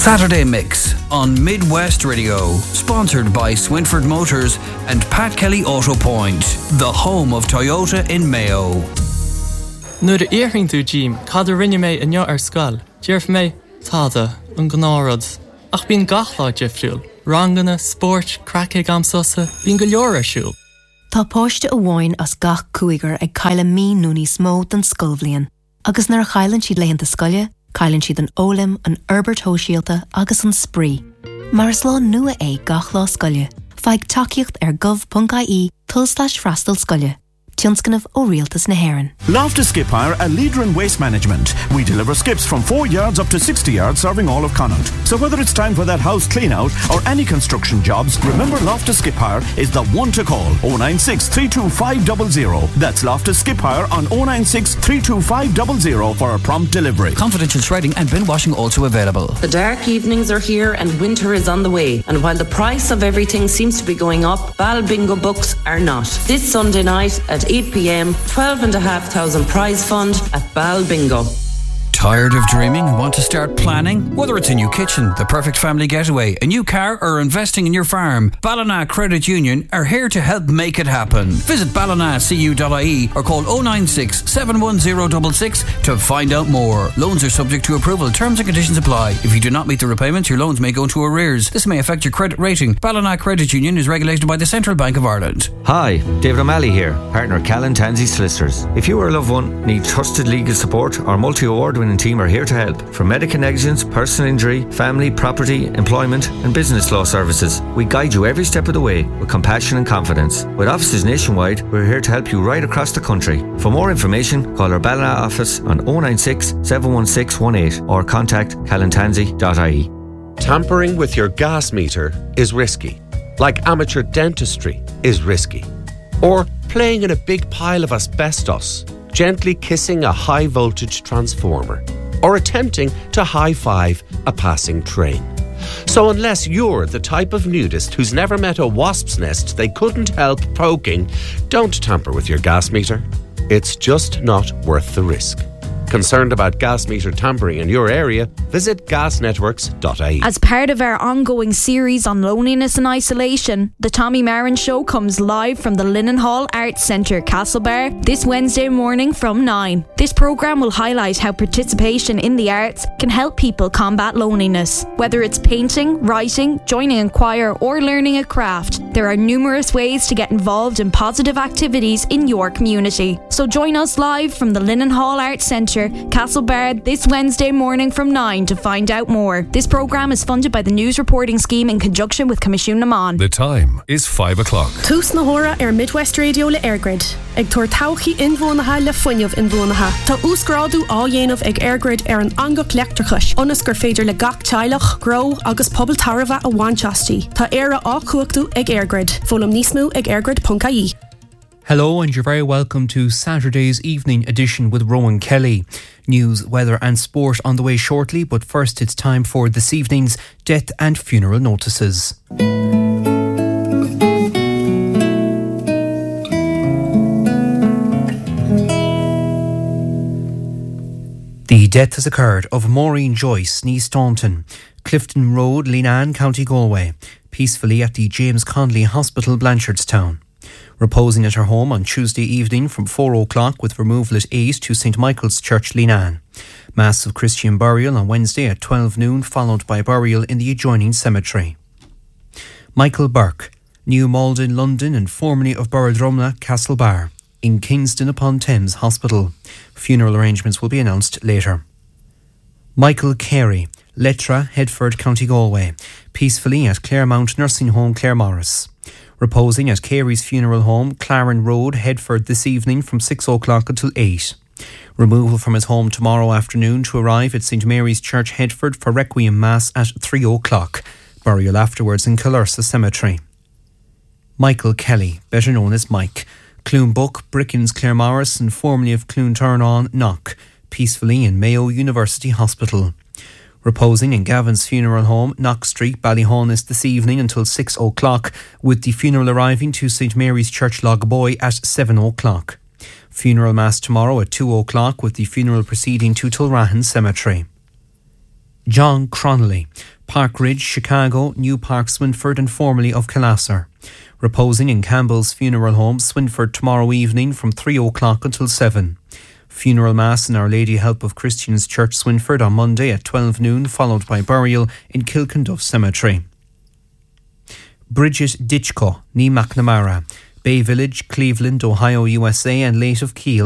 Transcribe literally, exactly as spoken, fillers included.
Saturday Mix on Midwest Radio, sponsored by Swinford Motors and Pat Kelly Auto Point, the home of Toyota in Mayo. Nuair a íorthing tú Jim, cad a rinne mé inniu ar scoil, dearf mé táda an gnárad. Ach bín gachlá difriúil, rangana, sport, crackig am sosa, bín go leor ar siúil. Tá páiste a bháin as gach cúigar ag caile mí núní smó den scolbhlion, agus nar chailann siad leitheanta scoile, cailann siad an ólim, an Herbert Hóisialta agus an spree. Mar is lá nua é gach lá scoile, feig takeíocht ar gov dot I E tulslash frastal scoile. Tionscanmh ó Rialtas na Héireann. Loftus Skip Hire, a leader in waste management. We deliver skips from four yards up to sixty yards, serving all of Connaught. So whether it's time for that house clean out or any construction jobs, remember Loftus Skip Hire is the one to call. oh nine six, three two five zero zero. That's Loftus Skip Hire on oh nine six, three two five zero zero for a prompt delivery. Confidential shredding and bin washing also available. The dark evenings are here and winter is on the way. And while the price of everything seems to be going up, Bal Bingo books are not. This Sunday night at eight p.m, twelve and a half thousand prize fund at Bal Bingo. Tired of dreaming and want to start planning? Whether it's a new kitchen, the perfect family getaway, a new car, or investing in your farm, Ballina Credit Union are here to help make it happen. Visit ballina c u dot I E or call oh nine six, seven one zero six six to find out more. Loans are subject to approval. Terms and conditions apply. If you do not meet the repayments, your loans may go into arrears. This may affect your credit rating. Ballina Credit Union is regulated by the Central Bank of Ireland. Hi, David O'Malley here, partner Callan Tansey Solicitors. If you or a loved one need trusted legal support, our multi-award winning team are here to help. From medical negligence, personal injury, family, property, employment and business law services, we guide you every step of the way with compassion and confidence. With offices nationwide, we're here to help you right across the country. For more information, call our Ballina office on oh nine six, seven one six one eight or contact callan tansey dot I E. Tampering with your gas meter is risky, like amateur dentistry is risky. Or playing in a big pile of asbestos, gently kissing a high voltage transformer, or attempting to high-five a passing train. So unless you're the type of nudist who's never met a wasp's nest they couldn't help poking, don't tamper with your gas meter. It's just not worth the risk. Concerned about gas meter tampering in your area? Visit gas networks dot I E. As part of our ongoing series on loneliness and isolation, the Tommy Marin Show comes live from the Linen Hall Arts Centre, Castlebar, this Wednesday morning from nine. This programme will highlight how participation in the arts can help people combat loneliness. Whether it's painting, writing, joining a choir or learning a craft, there are numerous ways to get involved in positive activities in your community. So join us live from the Linen Hall Arts Centre, Castlebar, this Wednesday morning from nine to find out more. This programme is funded by the News Reporting Scheme in conjunction with Comisiún na Mán. The time is five o'clock. Tús na hóra ar Midwest Radio le Airgrid. Ag tuair tauchaí inbhuanaithe le fuinneamh inbhuanaithe. Tá úsgrádu á dhéanamh ag Airgrid ar an angach leachtrachais. Onas gur féidir le gach teilech, gro agus pobl tarafa a bhainteastí. Tá éire á cuachtaú ag Airgrid. Fólam níos mó ag airgrid dot I E. Hello and you're very welcome to Saturday's evening edition with Rowan Kelly. News, weather and sport on the way shortly, but first it's time for this evening's death and funeral notices. The death has occurred of Maureen Joyce, Niece Staunton, Clifton Road, Leenane, County Galway, peacefully at the James Connolly Hospital, Blanchardstown. Reposing at her home on Tuesday evening from four o'clock with removal at eight to Saint Michael's Church, Leenane. Mass of Christian burial on Wednesday at twelve noon, followed by burial in the adjoining cemetery. Michael Burke, New Malden, London, and formerly of Burradrumna, Castlebar, in Kingston upon Thames Hospital. Funeral arrangements will be announced later. Michael Carey, Letra, Headford, County Galway, peacefully at Claremont Nursing Home, Claremorris. Reposing at Carey's funeral home, Claren Road, Headford, this evening from six o'clock until eight. Removal from his home tomorrow afternoon to arrive at Saint Mary's Church, Headford, for Requiem Mass at three o'clock. Burial afterwards in Kilursa Cemetery. Michael Kelly, better known as Mike, Cloonbook, Brickens, Claremorris, and formerly of Cloonturnawn, Knock, peacefully in Mayo University Hospital. Reposing in Gavin's funeral home, Knock Street, Ballyhaunis, this evening until six o'clock, with the funeral arriving to Saint Mary's Church, Logboy at seven o'clock. Funeral Mass tomorrow at two o'clock, with the funeral proceeding to Tulrahan Cemetery. John Cronley, Park Ridge, Chicago, New Park, Swinford and formerly of Killasser. Reposing in Campbell's Funeral Home, Swinford, tomorrow evening from three o'clock until seven. Funeral Mass in Our Lady Help of Christians Church, Swinford on Monday at twelve noon, followed by burial in Kilkenduff Cemetery. Bridget Ditchko, ní McNamara, Bay Village, Cleveland, Ohio, U S A and late of Kiel.